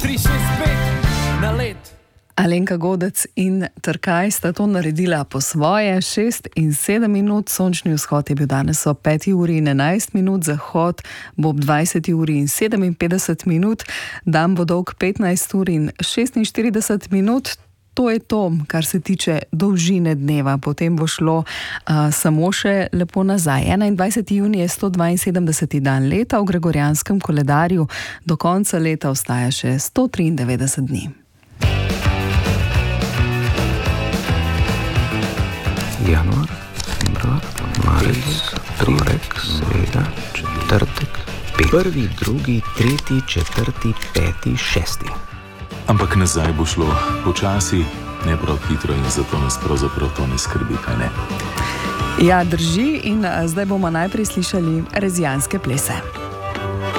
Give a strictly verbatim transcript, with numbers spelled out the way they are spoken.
tri šest pet na let. Alenka Godec in Trkaj sta to naredila po svoje. šest in sedem minut, sončni vzhod je bil danes ob peti uri in enajst minut, zahod bo ob dvajseti uri in sedeminpetdeset minut, dan bo dolg petnajst ur in šestinštirideset minut. To je to, kar se tiče dolžine dneva. Potem bo šlo uh, samo še lepo nazaj. enaindvajseti junij je sto dvainsedemdeseti dan leta, v gregorjanskem koledarju do konca leta ostaja še sto triindevetdeset dni. Januar, februar, marec, torek, sreda, četrtek, pet. Prvi, drugi, tretji, četrti, peti, šesti. Ampak nazaj bo šlo počasi, ne prav hitro in zato nas pravzaprav to ne skrbi, kaj ne? Ja, drži in zdaj bomo najprej slišali rezijanske plese.